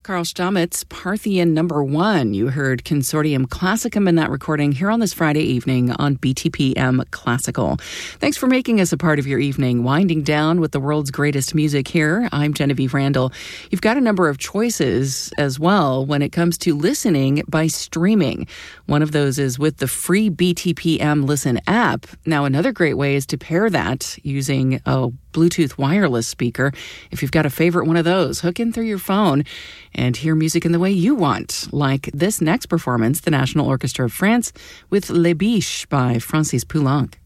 Carl Stamets, Parthian #1. You heard Consortium Classicum in that recording here on this Friday evening on BTPM Classical. Thanks for making us a part of your evening. Winding down with the world's greatest music here. I'm Genevieve Randall. You've got a number of choices as well when it comes to listening by streaming. One of those is with the free BTPM Listen app. Now, another great way is to pair that using a Bluetooth wireless speaker. If you've got a favorite one of those, hook in through your phone and hear music in the way you want, like this next performance, the National Orchestra of France with Les Biches by Francis Poulenc.